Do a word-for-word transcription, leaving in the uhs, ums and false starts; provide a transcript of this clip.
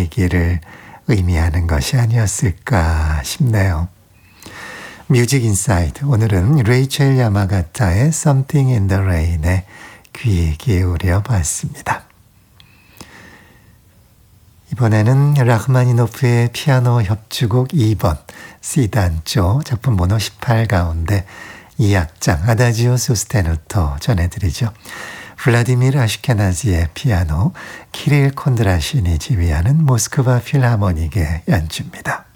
얘기를 의미하는 것이 아니었을까 싶네요. 뮤직 인사이드, 오늘은 레이첼 야마가타의 Something in the Rain에 귀 기울여 봤습니다. 이번에는 라흐마니노프의 피아노 협주곡 이 번 C단조 작품 번호 십팔 가운데 이 악장 아다지오 소스테누토 전해드리죠. 블라디미르 아슈케나지의 피아노, 키릴 콘드라신이 지휘하는 모스크바 필하모닉의 연주입니다.